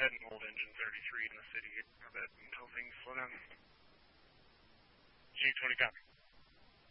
ahead and hold engine 33 in the city until things slow down. G20 copy.